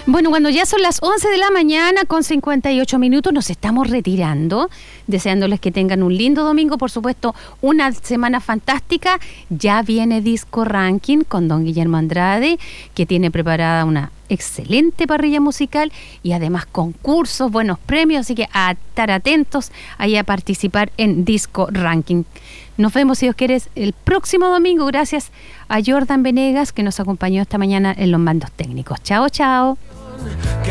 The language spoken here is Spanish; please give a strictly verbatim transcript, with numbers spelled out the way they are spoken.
Bueno, cuando ya son las once de la mañana con cincuenta y ocho minutos, nos estamos retirando, deseándoles que tengan un lindo domingo, por supuesto, una semana fantástica. Ya viene Disco Ranking con don Guillermo Andrade, que tiene preparada una excelente parrilla musical y además concursos, buenos premios, así que a estar atentos ahí a participar en Disco Ranking. Nos vemos, si Dios quiere, el próximo domingo, gracias a Jordan Venegas, que nos acompañó esta mañana en los mandos técnicos. Chao, chao.